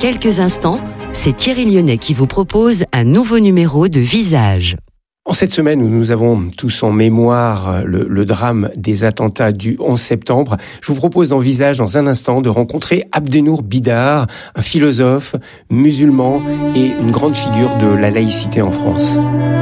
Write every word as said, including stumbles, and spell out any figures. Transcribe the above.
quelques instants, c'est Thierry Lyonnais qui vous propose un nouveau numéro de Visage. En cette semaine où nous avons tous en mémoire le, le drame des attentats du onze septembre, je vous propose dans Visage, dans un instant, de rencontrer Abdenour Bidar, un philosophe musulman et une grande figure de la laïcité en France.